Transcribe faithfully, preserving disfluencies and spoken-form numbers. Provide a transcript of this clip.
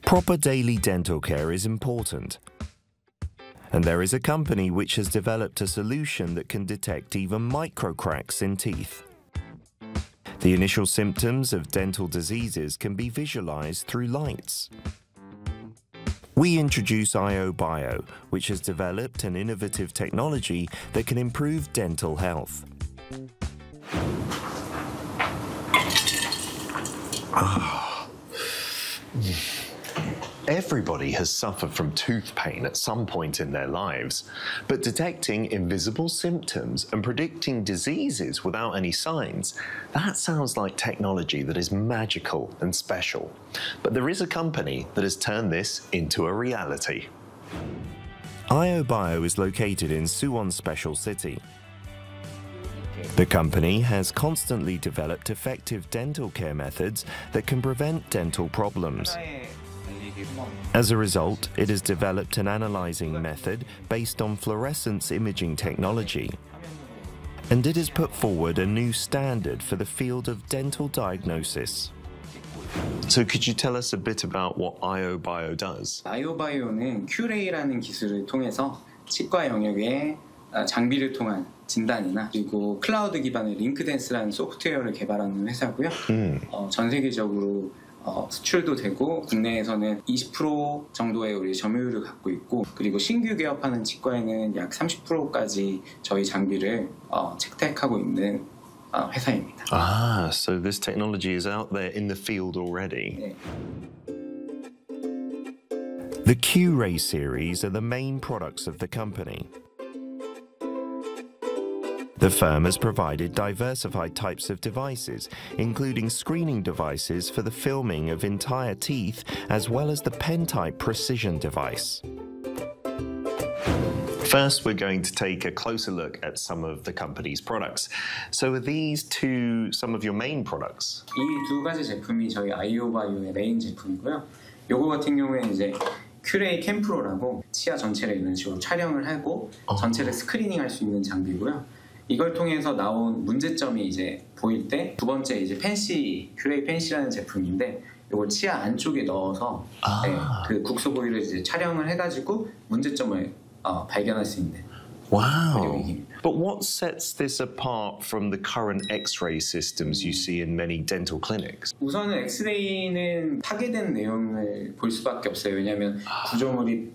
Proper daily dental care is important. And there is a company which has developed a solution that can detect even micro cracks in teeth. The initial symptoms of dental diseases can be visualized through lights. We introduce iOBio, which has developed an innovative technology that can improve dental health. Ah. Everybody has suffered from tooth pain at some point in their lives, but detecting invisible symptoms and predicting diseases without any signs, that sounds like technology that is magical and special. But there is a company that has turned this into a reality. iOBio is located in Suwon Special City. The company has constantly developed effective dental care methods that can prevent dental problems. As a result, it has developed an analyzing method based on fluorescence imaging technology. And it has put forward a new standard for the field of dental diagnosis. So could you tell us a bit about what iOBio does? iOBio는 큐레이라는 기술을 통해서 치과 영역의 장비를 통한 진단이나 그리고 클라우드 기반의 링크댄스라는 소프트웨어를 개발하는 회사고요. 음. 어, 전 세계적으로 어, 수출도 되고 국내에서는 이십 퍼센트 정도의 우리 점유율을 갖고 있고 그리고 신규 개업하는 치과에는 약 삼십 퍼센트까지 저희 장비를 어, 채택하고 있는 어, 회사입니다. Ah, so this technology is out there in the field already. 네. The Q-Ray series are the main products of the company. The firm has provided diversified types of devices, including screening devices for the filming of entire teeth, as well as the pen-type precision device. First, we're going to take a closer look at some of the company's products. So are these two some of your main products? 이 두 가지 제품이 저희 iOBio의 메인 제품이고요. 요거 같은 경우에는 이제 큐레이 캠프로라고 치아 전체를 이런 식으로 촬영을 하고 어. 전체를 스크리닝 할 수 있는 장비고요. 이걸 통해서 나온 문제점이 이제 보일 때 두 번째 이제 펜시 큐레이 펜시라는 제품인데 이걸 치아 안쪽에 넣어서 아. 네, 그 국소 부위를 이제 촬영을 해가지고 문제점을 어, 발견할 수 있는. Wow. But what sets this apart from the current X-ray systems you see in many dental clinics? 우선은 엑스레이는 파괴된 내용을 볼 수밖에 없어요. 왜냐하면 구조물이